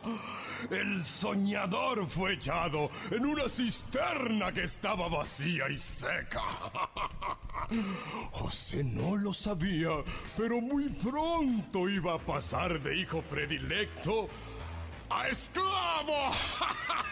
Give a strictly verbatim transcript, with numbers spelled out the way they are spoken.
El soñador fue echado en una cisterna que estaba vacía y seca. José no lo sabía, pero muy pronto iba a pasar de hijo predilecto a esclavo.